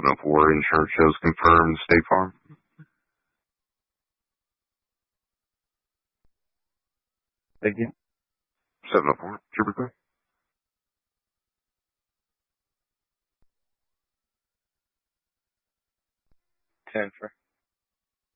704 insurance shows confirmed State Farm. Thank you. 704, Trooper. 10 for.